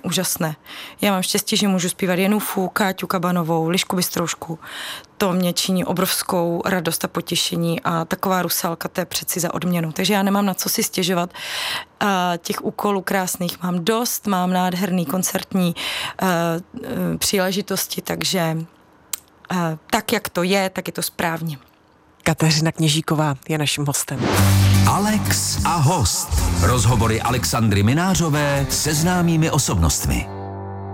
úžasné. Já mám štěstí, že můžu zpívat Jenufu, Káťu Kabanovou, Lišku Bystroušku. To mě činí obrovskou radost a potěšení a taková Rusálka, to je přeci za odměnu. Takže já nemám na co si stěžovat. A těch úkolů krásných mám dost, mám nádherný koncertní příležitosti, takže tak, jak to je, tak je to správně. Kateřina Kněžíková je naším hostem. Alex a host. Rozhovory Alexandry Minářové se známými osobnostmi.